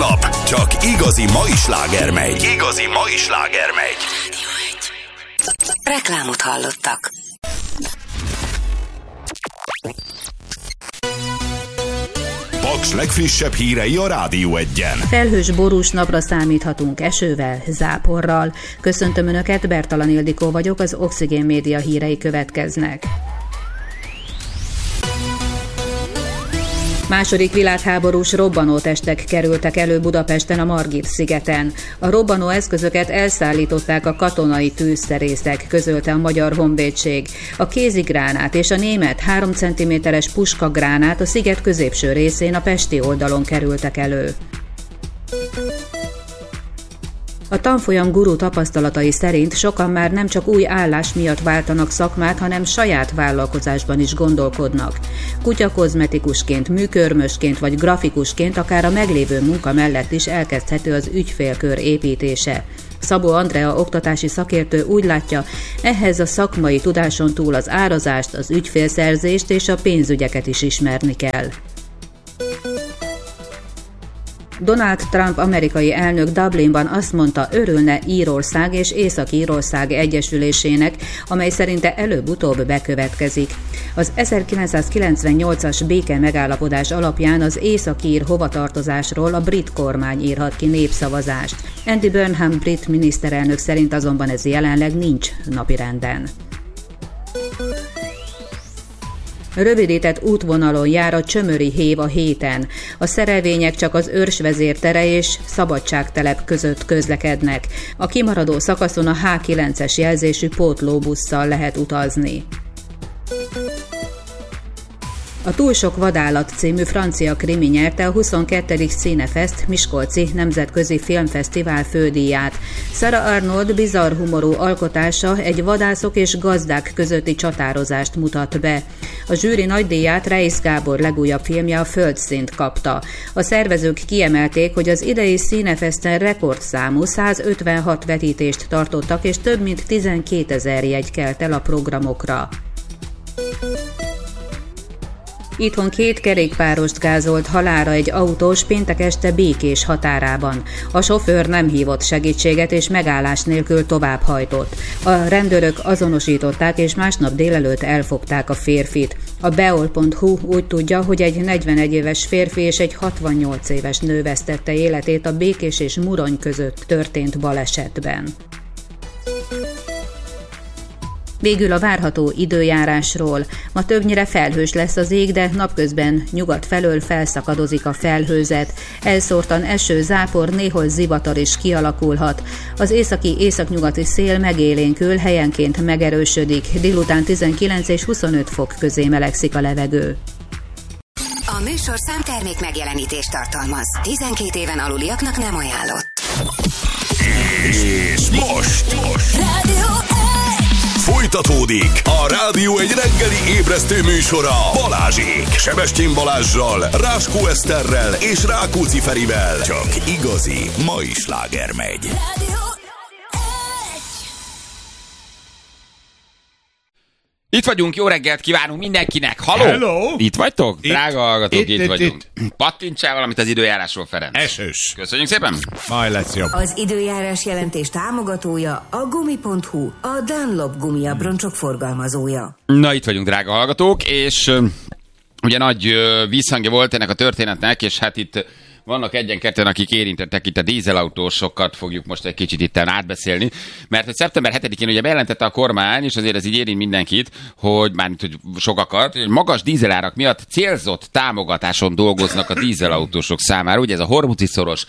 nap csak igazi mai sláger megy. Igazi mai sláger megy. Reklámot hallottak. Paks legfrissebb hírei a Rádió Egyen. Felhős borús napra számíthatunk esővel, záporral. Köszöntöm Önöket, Bertalan Ildikó vagyok, az Oxigén Média hírei következnek. Második világháborús robbanótestek kerültek elő Budapesten a Margit-szigeten. A robbanó eszközöket elszállították a katonai tűzszerészek, közölte a Magyar Honvédség. A kézigránát és a német 3 cm-es puskagránát a sziget középső részén a pesti oldalon kerültek elő. A tanfolyam guru tapasztalatai szerint sokan már nem csak új állás miatt váltanak szakmát, hanem saját vállalkozásban is gondolkodnak. Kutyakozmetikusként, műkörmösként vagy grafikusként akár a meglévő munka mellett is elkezdhető az ügyfélkör építése. Szabó Andrea oktatási szakértő úgy látja, ehhez a szakmai tudáson túl az árazást, az ügyfélszerzést és a pénzügyeket is ismerni kell. Donald Trump amerikai elnök Dublinban azt mondta, örülne Írország és Észak-Írország egyesülésének, amely szerinte előbb-utóbb bekövetkezik. Az 1998-as béke megállapodás alapján az északír hovatartozásról a brit kormány írhat ki népszavazást. Andy Burnham brit miniszterelnök szerint azonban ez jelenleg nincs napirenden. Rövidített útvonalon jár a Csömöri hév a héten. A szerelvények csak az Őrsvezér tere és Szabadságtelep között közlekednek. A kimaradó szakaszon a H9-es jelzésű pótlóbusszal lehet utazni. A Túl sok vadállat című francia krimi nyerte a 22. Színefest Miskolci Nemzetközi Filmfesztivál fődíját. Sarah Arnold bizarr humorú alkotása egy vadászok és gazdák közötti csatározást mutat be. A zsűri nagydíját Reisz Gábor legújabb filmje a Földszint kapta. A szervezők kiemelték, hogy az idei Színefesten rekordszámú 156 vetítést tartottak, és több mint 12 000 jegy kelt el a programokra. Itthon 2 kerékpárost gázolt halálra egy autós péntek este Békés határában. A sofőr nem hívott segítséget és megállás nélkül továbbhajtott. A rendőrök azonosították és másnap délelőtt elfogták a férfit. A beol.hu úgy tudja, hogy egy 41 éves férfi és egy 68 éves nő vesztette életét a Békés és Murony között történt balesetben. Végül a várható időjárásról. Ma többnyire felhős lesz az ég, de napközben nyugat felől felszakadozik a felhőzet. Elszórtan eső, zápor, néhol zivatar is kialakulhat. Az északi-északnyugati szél megélénkül, helyenként megerősödik. Délután 19 és 25 fok közé melegszik a levegő. A műsorszám termék megjelenítést tartalmaz. 12 éven aluliaknak nem ajánlott. És most folytatódik a Rádió egy reggeli ébresztő műsora Balázsék, Sebestyén Balázssal, Ráskó Eszterrel és Rákóczi Ferivel. Csak igazi mai sláger megy. Itt vagyunk, jó reggelt kívánunk mindenkinek. Halló! Hello! Itt vagytok? Itt. Drága hallgatók, itt vagyunk. Itt. Pattintsál valamit az időjárásról, Ferenc. Esős. Köszönjük szépen. Majd lesz jobb. Az időjárás jelentés támogatója a Gumi.hu, a Dunlop gumiabroncsok forgalmazója. Na, itt vagyunk, drága hallgatók, és ugye nagy visszhangja volt ennek a történetnek, és hát itt vannak egyen-ketten, akik érintettek, itt a dízelautósokat fogjuk most egy kicsit itten átbeszélni, mert hogy szeptember 7-én ugye bejelentette a kormány, és azért ez így érint mindenkit, hogy mármint, hogy sokakat, hogy magas dízelárak miatt célzott támogatáson dolgoznak a dízelautósok számára. Ugye ez a Hormuzdi-szoros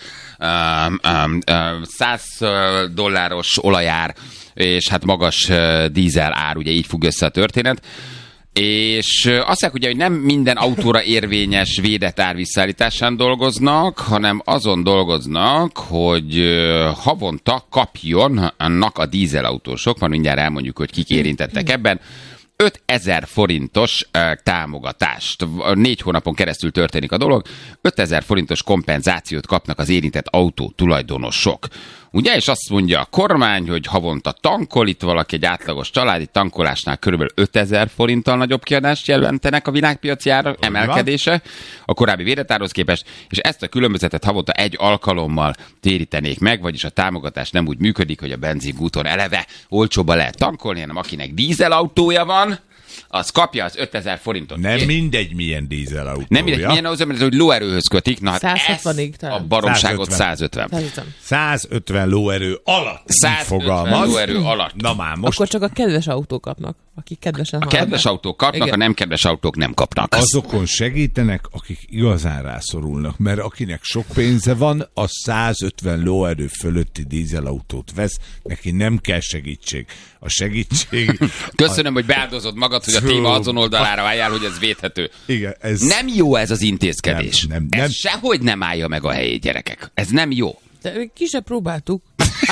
$100 olajár, és hát magas dízel ár, ugye így függ össze a történet. És azt mondják ugye, hogy nem minden autóra érvényes védett árvisszállításán dolgoznak, hanem azon dolgoznak, hogy havonta kapjonnak a dízelautósok, már mindjárt elmondjuk, hogy kik érintettek ebben, 5000 forintos támogatást. 4 hónapon keresztül történik a dolog. 5000 forintos kompenzációt kapnak az érintett autó tulajdonosok. Ugye, és azt mondja a kormány, hogy havonta tankol, itt valaki egy átlagos családi tankolásnál kb. 5000 forinttal nagyobb kiadást jelentenek a világpiaci ára emelkedése a korábbi véretárhoz képest, és ezt a különbözetet havonta egy alkalommal térítenék meg, vagyis a támogatás nem úgy működik, hogy a benzingúton eleve olcsóban lehet tankolni, hanem akinek dízelautója van, az kapja az 5000 forintot. Nem mindegy, milyen dízelautója. Nem mindegy, milyen autó, mert hogy lóerőhöz kötik. Na, hát 160-ig talán. a baromságot 150. 150 lóerő alatt. 150 lóerő alatt. Na már most. Akkor csak a kedves autók kapnak, akik kedvesen A kedves autók kapnak, igen. A nem kedves autók nem kapnak. Azokon segítenek, akik igazán rászorulnak, mert akinek sok pénze van, az 150 lóerő fölötti dízelautót vesz, neki nem kell segítség. A segítség... Köszönöm, hogy beáldozod magad, hogy a téma azon oldalára álljál, hogy ez védhető. Igen, ez... Nem jó ez az intézkedés. Nem. Ez sehogy nem állja meg a helyét, gyerekek. Ez nem jó. De ki se próbáltuk.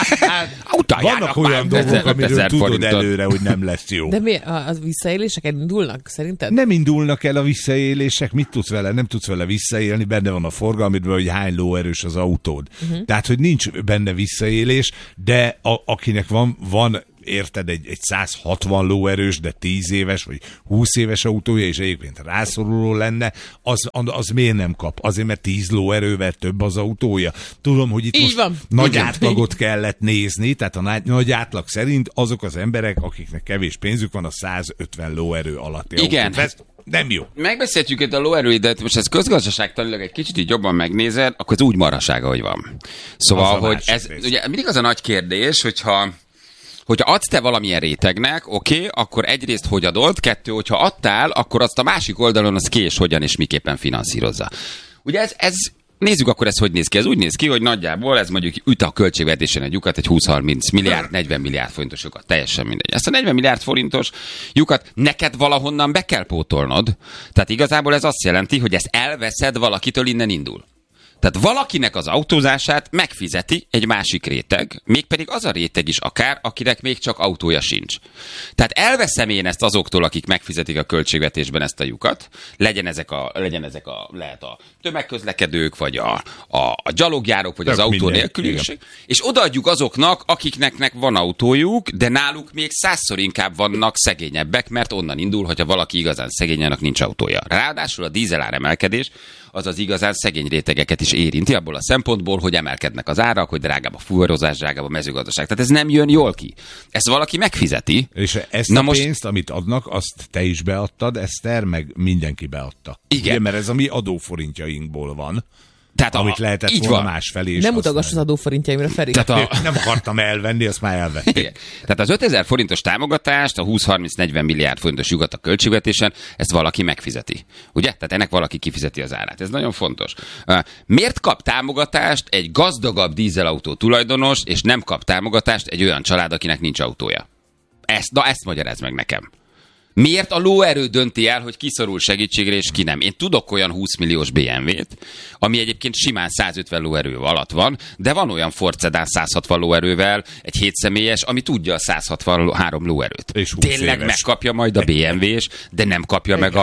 Vannak olyan dolgok, amiről tudod előre, hogy nem lesz jó. De mi, a visszaélések indulnak szerinted? Nem indulnak el a visszaélések, mit tudsz vele? Nem tudsz vele visszaélni, benne van a forgalmidban, hogy hány lóerős az autód. Tehát, hogy nincs benne visszaélés, de akinek van érted, egy 160 lóerős, de 10 éves, vagy 20 éves autója, és egyébként rászoruló lenne, az miért nem kap? Azért, mert 10 lóerővel több az autója. Tudom, hogy itt így most van. nagy átlagot kellett nézni, tehát a nagy átlag szerint azok az emberek, akiknek kevés pénzük van, a 150 lóerő alatti igen. autót. Nem jó. Megbeszéltjük itt a lóerőidet, most ez közgazdaságtanilag egy kicsit így jobban megnézed, akkor ez úgy marhaság, ahogy van. Szóval, hogy ez ugye mindig az a nagy kérdés, hogyha adsz te valamilyen rétegnek, oké, akkor egyrészt hogy adod, 2, hogyha adtál, akkor azt a másik oldalon az ki és hogyan és miképpen finanszírozza. Ugye ez nézzük akkor ez hogy néz ki. Ez úgy néz ki, hogy nagyjából ez mondjuk üt a költségvetésen egy lyukat, egy 20-30 milliárd, 40 milliárd forintos lyukat, teljesen mindegy. Ezt a 40 milliárd forintos lyukat neked valahonnan be kell pótolnod. Tehát igazából ez azt jelenti, hogy ezt elveszed valakitől, innen indul. Tehát valakinek az autózását megfizeti egy másik réteg, mégpedig az a réteg is akár, akinek még csak autója sincs. Tehát elveszem én ezt azoktól, akik megfizetik a költségvetésben ezt a lyukat, lehet a tömegközlekedők, vagy a gyalogjárók, vagy az autó nélküliség, és odaadjuk azoknak, akiknek van autójuk, de náluk még 100-szor inkább vannak szegényebbek, mert onnan indul, hogyha valaki igazán szegényenek nincs autója. Ráadásul a dízelár emelkedés az igazán szegény rétegeket is érinti, abból a szempontból, hogy emelkednek az árak, hogy drágább a fuvarozás, drágább a mezőgazdaság. Tehát ez nem jön jól ki. Ezt valaki megfizeti. És ezt pénzt, amit adnak, azt te is beadtad, Eszter, meg mindenki beadta. Igen. Ugye, mert ez a mi adóforintjainkból van. Tehát amit lehetett volna másfelé is. Nem utogass az adóforintjaimra, Feri. Nem akartam elvenni, azt már elvették. Igen. Tehát az 5000 forintos támogatást, a 20-30-40 milliárd forintos lyukat a költségvetésen, ezt valaki megfizeti. Ugye? Tehát ennek valaki kifizeti az árát. Ez nagyon fontos. Miért kap támogatást egy gazdagabb dízelautó tulajdonos, és nem kap támogatást egy olyan család, akinek nincs autója? Ezt magyarázd meg nekem. Miért a lóerő dönti el, hogy ki szorul segítségre, és ki nem? Én tudok olyan 20 milliós BMW-t, ami egyébként simán 150 lóerő alatt van, de van olyan Ford Sedan 160 lóerővel, egy 7 személyes, ami tudja a 163 lóerőt. Tényleg éves. Megkapja majd a BMW-s, de nem kapja meg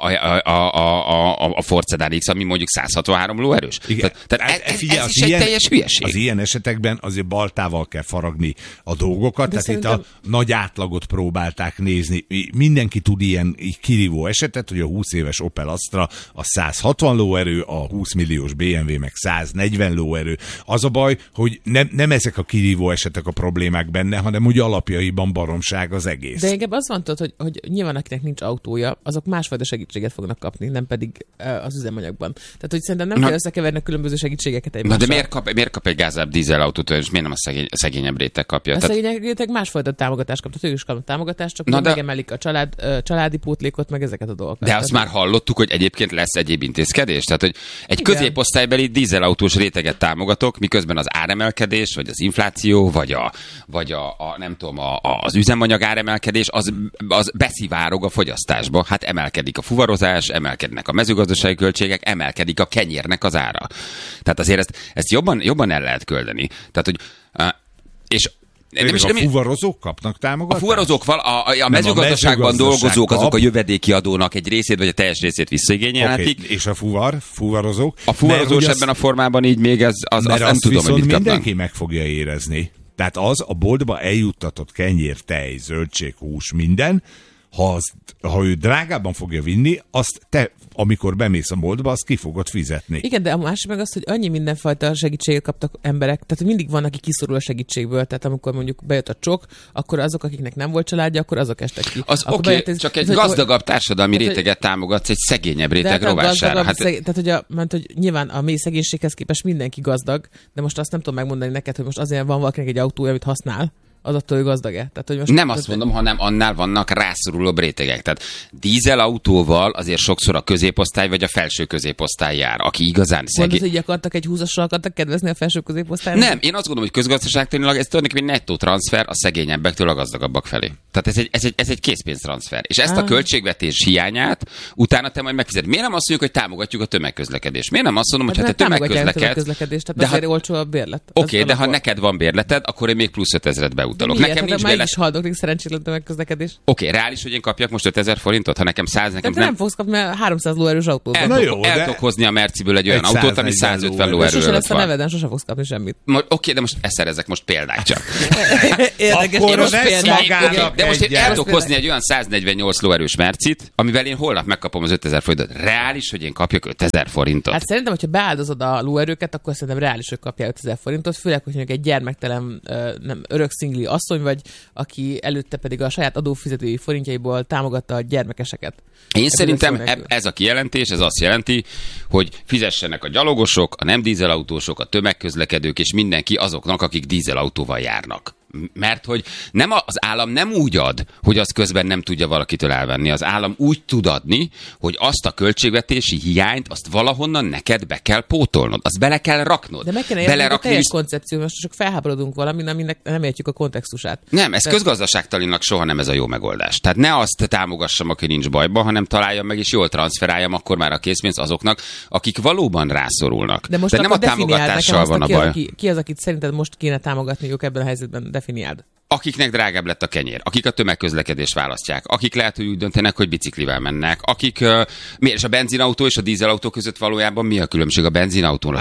a Ford Sedan X, ami mondjuk 163 lóerős. Tehát ez is egy teljes hülyeség. Az ilyen esetekben azért baltával kell faragni a dolgokat, de tehát itt a nagy átlagot próbálták nézni. Mindenki tud ilyen kirívó esetet, hogy a 20 éves Opel Astra a 160 lóerő, a 20 milliós BMW meg 140 lóerő. Az a baj, hogy nem ezek a kirívó esetek a problémák benne, hanem úgy alapjaiban baromság az egész. De engem az van, hogy nyilván akinek nincs autója, azok másfajta segítséget fognak kapni, nem pedig az üzemanyagban. Tehát, hogy szerintem nem kell összekeverni a különböző segítségeket egymással. Na de miért kap egy gázább dízelautót, és miért nem a szegényebb réteg kapja? A szegényebb réteg másfajta támogatást kapta, ők is kapnak támogatást, csak megemelik a családi pótlékot, meg ezeket a dolgokat. De azt már hallottuk, hogy egyébként lesz egyéb intézkedés? Tehát, hogy egy középosztálybeli dízelautós réteget támogatok, miközben az áremelkedés, vagy az infláció, vagy nem tudom, az üzemanyag áremelkedés, az beszivárog a fogyasztásba. Hát emelkedik a fuvarozás, emelkednek a mezőgazdasági költségek, emelkedik a kenyérnek az ára. Tehát azért ezt jobban el lehet küldeni. Tehát, hogy és A fuvarozók kapnak támogatást? A fuvarozók, a mezőgazdaságban dolgozók, azok a jövedéki adónak egy részét, vagy a teljes részét visszaigényelhetik. Okay. És a fuvarozók? A fuvarozós ebben a formában így még az nem tudom, hogy mit kapnak. Mindenki meg fogja érezni. Tehát a boltba eljuttatott kenyér, tej, zöldség, hús, minden, ha ő drágában fogja vinni, azt te, amikor bemész a boltba, azt ki fogod fizetni. Igen, de a másik meg az, hogy annyi mindenfajta segítséget kaptak emberek, tehát mindig van, aki kiszorul a segítségből, tehát amikor mondjuk bejött a csok, akkor azok, akiknek nem volt családja, akkor azok estek ki. Az oké, csak egy gazdagabb társadalmi réteget támogatsz egy szegényebb réteg rovására. Tehát, hogy nyilván a mély szegénységhez képest mindenki gazdag, de most azt nem tudom megmondani neked, hogy most azért van valakinek egy autója, amit használ, az attól, hogy gazdag-e? Tehát, hogy most nem azt mondom, hanem annál vannak rászorulóbb rétegek. Tehát dízelautóval azért sokszor a középosztály vagy a felső középosztály jár, aki igazán szegény. Mondod, hogy akartak egy 20-asra akartak kedvezni a felső középosztálynak? Nem, én azt gondolom, hogy közgazdaságtanilag ez tulajdonképpen egy nettó transfer a szegényebbektől a gazdagabbak felé. Tehát ez egy készpénztranszfer. És ezt a költségvetés hiányát utána te majd megfizet. Miért nem azt mondjuk, hogy támogatjuk a tömegközlekedést? Miért nem azt mondom, hogy hát te tömegközlekedsz? Tehát azért olcsó a bérlet. Oké, de ha neked van bérleted, akkor én még plusz 5000-et beutalok. Nekem nincs bérlet. Is haldoklik szerencsétlen tömegközlekedés. Oké, reális, hogy én kapjak most 5000 forintot, ha nekem 100, nekem nem fogsz kapni, mert 300 lóerős autót. El tudok hozni a Merciből egy olyan autót, ami 150 lóerős van. Sose lesz a neveden, sose fogsz kapni semmit. Oké, de most ezek most példák csak. Érdekes, de most én el tudok hozni egy olyan 148 lóerős Mercit, amivel én holnap megkapom az 5000 forintot. Reális, hogy én kapjak 5000 forintot. Hát szerintem, hogyha beáldozod a lóerőket, akkor szerintem reális, hogy kapjál 5000 forintot, főleg, hogy egy gyermektelen, nem örök szingli asszony vagy, aki előtte pedig a saját adófizetői forintjaiból támogatta a gyermekeseket. Én szerintem ez a kijelentés, ez azt jelenti, hogy fizessenek a gyalogosok, a nem dízelautósok, a tömegközlekedők és mindenki azoknak, akik dízelautóval járnak. Mert hogy az állam nem úgy ad, hogy az közben nem tudja valakitől elvenni. Az állam úgy tud adni, hogy azt a költségvetési hiányt, azt valahonnan neked be kell pótolnod. Azt bele kell raknod. De meg kell érteni a teljes koncepció, most csak felháborodunk valamin, aminek nem értjük a kontextusát. Nem, ez közgazdaságtanilag soha nem ez a jó megoldás. Tehát ne azt támogassam, aki nincs bajba, hanem találjam meg és jól transferáljam akkor már a készpénzt azoknak, akik valóban rászorulnak. De most nem a támogatással van a baj. Ki az, akit szerinted most kéne támogatniuk ebben a helyzetben? Definiáld. Akiknek drágább lett a kenyér, akik a tömegközlekedést választják, akik lehet, hogy úgy döntenek, hogy biciklivel mennek, akik és a benzinautó és a dízelautó között valójában mi a különbség a benzinautóra?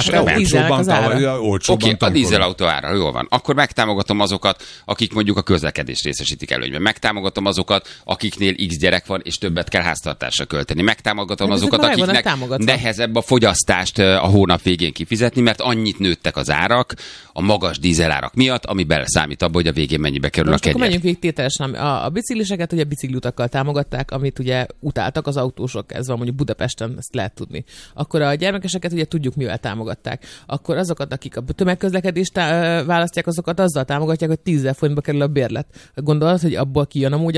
A dízelautó ára, jól van. Akkor megtámogatom azokat, akik mondjuk a közlekedést részesítik előnyben. Megtámogatom azokat, akiknél X gyerek van, és többet kell háztartásra költeni. Megtámogatom azokat, akiknek nehezebb a fogyasztást a hónap végén kifizetni, mert annyit nőttek az árak a magas dízelárak miatt, ami beleszámít abba, hogy a végén mennyibe kerül a kenyér. Akkor menjünk végig tételesen. A bicikliseket ugye bicikliutakkal támogatták, amit ugye utáltak az autósok, ez van mondjuk Budapesten, ezt lehet tudni. Akkor a gyermekeseket ugye tudjuk, mivel támogatták. Akkor azokat, akik a tömegközlekedést választják, azokat azzal támogatják, hogy 10 000 forintba kerül a bérlet. Gondolod, hogy abból kijön amúgy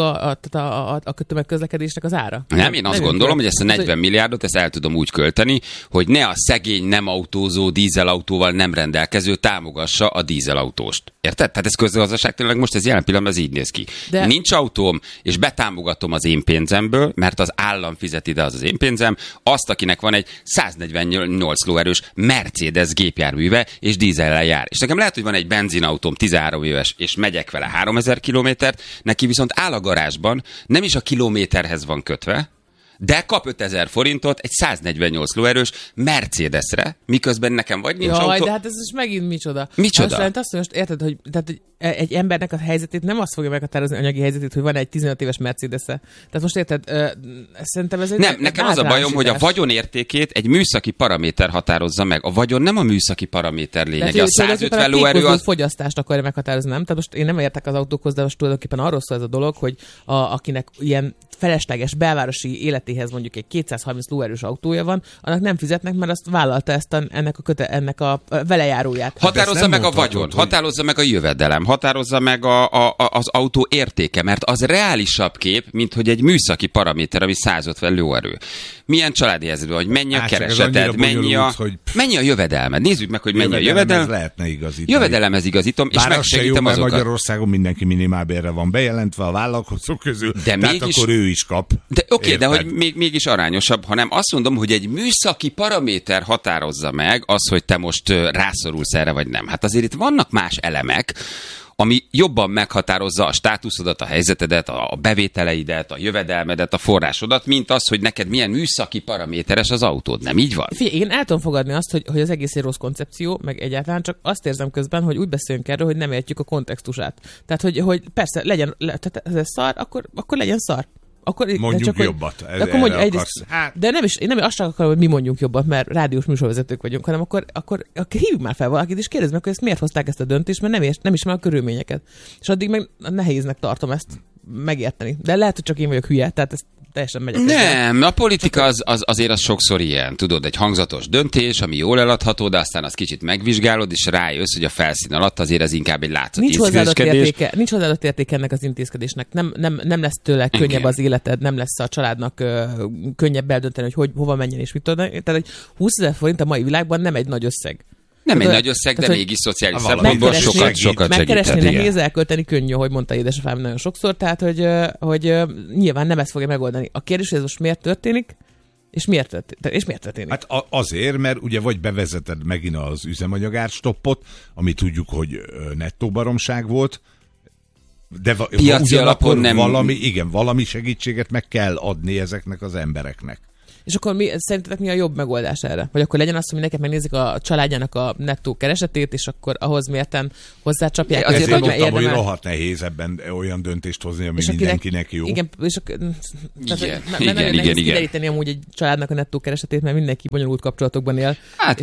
a tömegközlekedésnek az ára? Nem, én azt gondolom, hogy ezt a 40 milliárdot ezt el tudom úgy költeni, hogy ne a szegény, nem autózó, dízelautóval nem rendelkező támogassa a dízelautóst. Érted? Tehát ez közgazdaságtanilag most ez jelen pillanatban ez így néz ki. De... Nincs autóm, és betámogatom az én pénzemből, mert az állam fizet ide az én pénzem, azt, akinek van egy 148 lóerős Mercedes gépjárműve, és dízellel jár. És nekem lehet, hogy van egy benzinautóm 13 éves, és megyek vele 3000 kilométert, neki viszont áll a garázsban, nem is a kilométerhez van kötve, de kap 5000 forintot egy 148 lóerős Mercedesre, miközben nekem vagy nincs autó. De hát ez is megint micsoda. Micsoda? Azt hogy most érted, hogy egy embernek a helyzetét nem azt fogja meghatározni, anyagi helyzetét, hogy van egy 15 éves Mercedes-e. Tehát most érted, szerintem ez egy... Nem, nekem az a bajom, hogy a vagyon értékét egy műszaki paraméter határozza meg. A vagyon nem a műszaki paraméter lényege. A 150 lóerő az... fogyasztást akarja meghatározni, nem? Tehát most én nem értek az autókhoz, de most tulajdonképpen arról szól ez a dolog, hogy akinek ilyen felesleges belvárosi életéhez mondjuk egy 230 lóerős autója van, annak nem fizetnek, mert azt vállalta ennek a velejáróját. Határozza meg a vagyon, határozza meg a jövedelem, határozza meg az autó értéke, mert az reálisabb kép, mint hogy egy műszaki paraméter, ami 150 lóerő. Milyen családi helyzetben, hogy mennyi a kereseted, mennyi a jövedelmed. Nézzük meg, hogy mennyi a jövedelem. Lehetne igazítani. Jövedelemhez igazítom, és megsegítem azokat. Magyarországon mindenki minimálbérre van bejelentve a vállalkozók közül, de mégis, akkor ő is kap. De oké, de hogy mégis arányosabb, hanem azt mondom, hogy egy műszaki paraméter határozza meg az, hogy te most rászorulsz erre, vagy nem. Hát azért itt vannak más elemek, ami jobban meghatározza a státuszodat, a helyzetedet, a bevételeidet, a jövedelmedet, a forrásodat, mint az, hogy neked milyen műszaki paraméteres az autód. Nem így van? Figyelj, én el tudom fogadni azt, hogy az egész egy rossz koncepció, meg egyáltalán csak azt érzem közben, hogy úgy beszélünk erről, hogy nem értjük a kontextusát. Tehát, hogy persze legyen, tehát ez szar, akkor legyen szar. Akkor, mondjuk csak, jobbat. Akkor mondjuk egyrészt, de nem is azt csak akarom, hogy mi mondjunk jobbat, mert rádiós műsorvezetők vagyunk, hanem akkor hívjuk már fel valakit, és kérdezd meg, hogy ezt miért hozták ezt a döntést, mert nem ismer a körülményeket. És addig meg nehéznek tartom ezt megérteni. De lehet, hogy csak én vagyok hülye, tehát ezt teljesen megyek. Nem, a politika azért az sokszor ilyen, tudod, egy hangzatos döntés, ami jól eladható, de aztán azt kicsit megvizsgálod, és rájössz, hogy a felszín alatt azért ez inkább egy látszat intézkedés. Nincs hozzáadott értéke ennek az intézkedésnek. Nem lesz tőle könnyebb az életed, nem lesz a családnak könnyebb eldönteni, hogy hova menjen és mit tudod. Tehát egy 20 000 forint a mai világban nem egy nagy összeg. Nem egy nagy összeg, de mégis szociális szempontból sokat segít. Megkeresni nehéz, elkölteni könnyű, hogy mondta édesapám nagyon sokszor, tehát hogy nyilván nem ezt fogja megoldani. A kérdés, hogy ez most miért történik, és miért történik? Hát azért, mert ugye vagy bevezeted megint az üzemanyagárstoppot, ami tudjuk, hogy nettó baromság volt, de piaci alapon nem... valami segítséget meg kell adni ezeknek az embereknek. És akkor szerintetek mi a jobb megoldás erre? Vagy akkor legyen az, hogy mindenki megnézik a családjának a nettó keresetét, és akkor ahhoz mérten hozzácsapják. Azért mondtam, hogy rohadt nehéz ebben olyan döntést hozni, ami mindenkinek jó. Igen, és igen. Kideríteni amúgy egy családnak a nettó keresetét, mert mindenki bonyolult kapcsolatokban él. Hát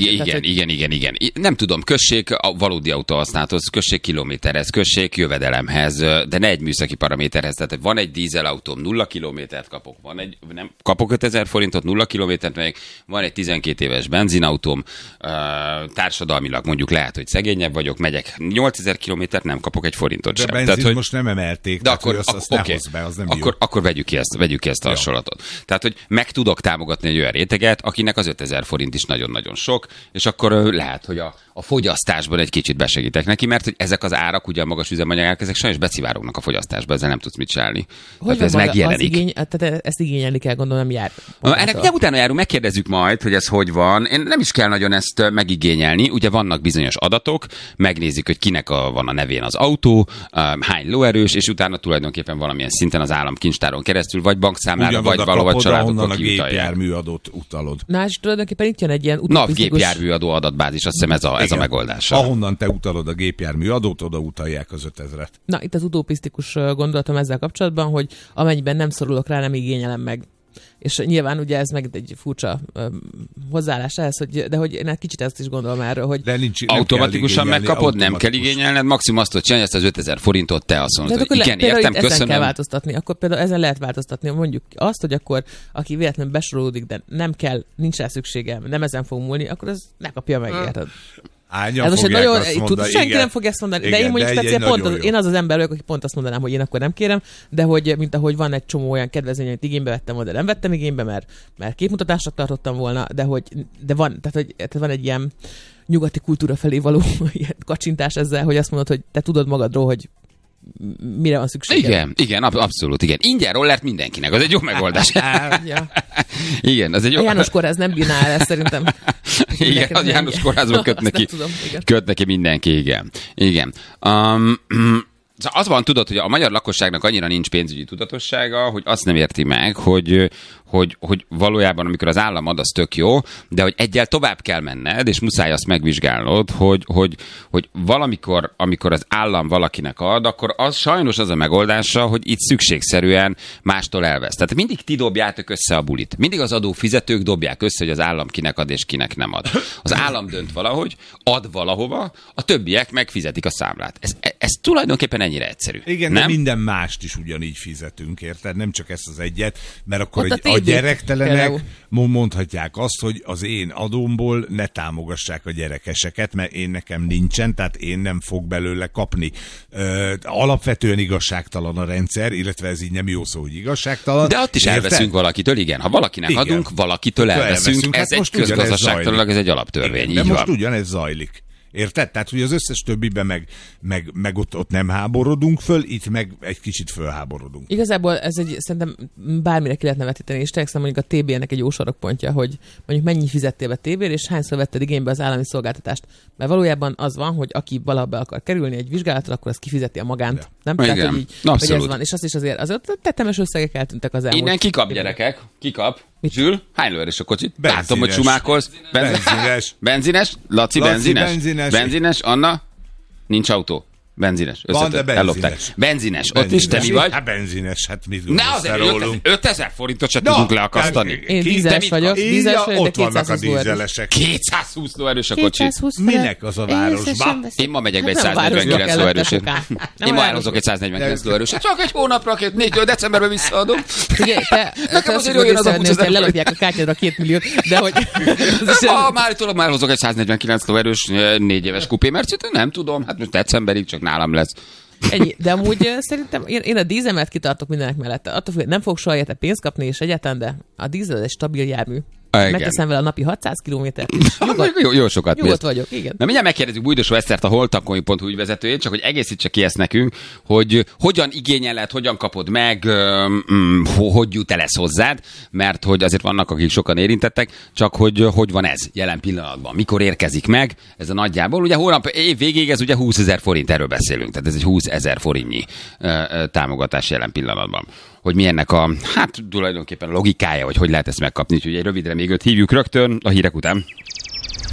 igen. Nem tudom, kössék a valódi autóhasználathoz, kössék kilométerhez, kössék jövedelemhez, de ne egy műszaki paraméterhez. Tehát van egy dízelautóm, 0 kilométert kapok, kapok 5000 forintot, 0 kilométert megyek, van egy 12 éves benzinautóm, társadalmilag mondjuk lehet, hogy szegényebb vagyok, megyek 8000 kilométert, nem kapok egy forintot sem. De benzint tehát, most nem emelték, de akkor, azt ne hozz be, az nem akkor vegyük ki ezt a hasonlatot. Tehát, hogy meg tudok támogatni egy olyan réteget, akinek az 5000 forint is nagyon-nagyon sok, és akkor lehet, hogy a fogyasztásban egy kicsit besegítek neki, mert hogy ezek az árak, ugye a magas üzemanyagák, ezek sajnos becivárognak a fogyasztásba, ezzel nem tudsz mit csinálni. Hogy ez megjelenik. Tehát ezt igényelni kell, gondolom, jár. Ennek ugye utána járunk, megkérdezzük majd, hogy ez hogy van. Én nem is kell nagyon ezt megigényelni. Ugye vannak bizonyos adatok, megnézik, hogy kinek van a nevén az autó, hány lóerős, és utána tulajdonképpen valamilyen szinten az államkincstáron keresztül, vagy bankszámlára, vagy valahol családokon kiutalják. A gépjárműadót utalod. Na, és tulajdonképpen itt jön egy ilyen utopisztikus... gépjárműadó adatbázis, azt hiszem ez a megoldása. Ahonnan te utalod a gépjárműadót, oda utalják az 5000-et. Na, itt az utopisztikus gondolatom ezzel kapcsolatban, hogy amennyiben nem szorulok rá, nem igényelem meg. És nyilván ugye ez meg egy furcsa hozzáállás ehhez, de hogy én egy kicsit ezt is gondolom erről, hogy... De automatikusan megkapod, nem kell igényelned, maximum azt, hogy csinálj ezt az 5000 forintot, te azt mondod, hogy igen, értem, köszönöm. Ezen kell változtatni, akkor például ezen lehet változtatni, mondjuk azt, hogy akkor aki véletlenül besorolódik, de nem kell, nincs rá szüksége, nem ezen fog múlni, akkor az ne kapja meg, érted? Ez most nagyon, senki nem fog ezt mondani, igen, de én mondjuk speciál én az ember vagyok, aki pont azt mondanám, hogy én akkor nem kérem, de hogy mint ahogy van egy csomó olyan kedvezmény, amit igénybe vettem volna, de nem vettem igénybe, mert képmutatásnak tartottam volna, de van egy ilyen nyugati kultúra felé való ilyen kacsintás ezzel, hogy azt mondod, hogy te tudod magadról, hogy mire van szüksége. Igen, abszolút, igen. Ingyen rollert mindenkinek, az egy jó megoldás. Ja. Igen, az egy jó... A János Kórház nem bírná el ezt szerintem. Igen, az János Kórházban köt neki mindenki, igen. Az van, tudod, hogy a magyar lakosságnak annyira nincs pénzügyi tudatossága, hogy azt nem érti meg, hogy valójában, amikor az állam ad, az tök jó, de hogy egyel tovább kell menned, és muszáj azt megvizsgálnod, hogy valamikor, amikor az állam valakinek ad, akkor az sajnos az a megoldása, hogy itt szükségszerűen mástól elvesz. Tehát mindig ti dobjátok össze a bulit. Mindig az adófizetők dobják össze, hogy az állam kinek ad, és kinek nem ad. Az állam dönt valahogy, ad valahova, a többiek megfizetik a számlát. Ez tulajdonképpen ennyire egyszerű. Igen, nem? De minden mást is ugyanígy fizetünk, érted? Nem csak ezt az egyet, mert akkor a gyerektelenek mondhatják azt, hogy az én adómból ne támogassák a gyerekeseket, mert nekem nincsen, tehát én nem fog belőle kapni. Alapvetően igazságtalan a rendszer, illetve ez így nem jó szó, hogy igazságtalan. De ott is elveszünk valakitől, igen. Ha valakinek adunk, valakitől elveszünk. Ez egy közgazdaságtalan, ez egy alaptörvény. Igen, de most ugyanez zajlik. Érted? Tehát, hogy az összes többiben meg ott nem háborodunk föl, itt meg egy kicsit fölháborodunk. Igazából ez szerintem bármire ki lehetne vetíteni, és tényleg mondjuk a TB-nek egy jó sarokpontja, hogy mondjuk mennyi fizettél be TB-re, és hányszor vetted igénybe az állami szolgáltatást. Mert valójában az van, hogy aki valaha be akar kerülni egy vizsgálatra, akkor az kifizeti a magánt. De. Nem? Igen. Tehát, hogy így, hogy ez van. És azt is azért tetemes összegek eltűntek az elmúlt. Innen kikap, gyerekek? Kikap? Zsül, hány lóerős a kocsit? Benzines. Látom, hogy sumákolsz. Benzines. Benzines? Laci benzines? Benzines? Anna? Nincs autó. Benzines. Van, de benzines. Ellopták. Benzines. Ott is te mi vagy? Hát benzines, hát mit Ne gondolsz azért rólunk? 5000 forintot se tudunk leakasztani. Én dízeles vagyok, de ott vannak a 220 lóerős. dízelesek. 220 lóerős a kocsi. 220 Minek az a városba? Én ma megyek be egy Hát nem 149 lóerősért. városba kell. Én ma elhozok egy 149 lóerősért. Csak egy hónapra, 4-től decemberben visszaadom. Ugye, te Nekem azt azért tudod jön az a észrevenni, 20 hogy 000 lelopják a kártyádra 2 milliót, de hogy... Már hozok egy 149 lóerős 4 éves kupé, mert nem tudom, hát most decemberig csak nálam lesz. Ennyi. De amúgy szerintem én a dízemet kitartok mindenek mellett. Attól függ, nem fogok soha érte pénzt kapni, és egyáltalán, de a dízel egy stabil jármű. Igen. Megteszem vele a napi 600 kilométert. Jó sokat Nyugodt mész. vagyok, igen. Na mindjárt megkérdezzük Bújdosó Esztert, a holtakomi.hu ügyvezetőjét, csak hogy egészítse ki ezt nekünk, hogy hogyan igényeled, hogyan kapod meg, hogy jut el ez hozzád, mert hogy azért vannak, akik sokan érintettek, csak hogy van ez jelen pillanatban, mikor érkezik meg, ez a nagyjából. Ugye hónap év végéig ez ugye 20 000 forint, erről beszélünk, tehát ez egy 20 000 forintnyi támogatás jelen pillanatban. Hogy mi ennek a, hát tulajdonképpen a logikája, hogy lehet ezt megkapni, úgyhogy egy rövidre még őt hívjuk rögtön a hírek után.